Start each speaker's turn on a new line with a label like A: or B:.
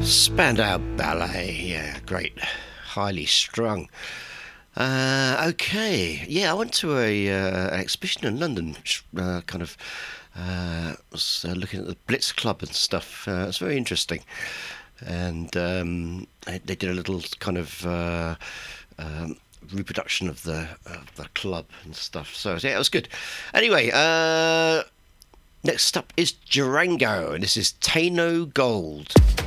A: Spandau Ballet, yeah, great, highly strung. Okay, yeah, I went to an exhibition in London, which was looking at the Blitz Club and stuff. It's very interesting, and they did a little kind of reproduction of the club and stuff. So yeah, it was good. Anyway, next up is Durango, and this is Taino Gold.